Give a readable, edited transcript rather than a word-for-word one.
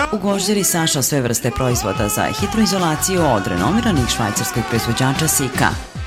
U Gvožđeri Saša sve vrste proizvoda za hidroizolaciju od renomiranih švajcarskih proizvođača Sika.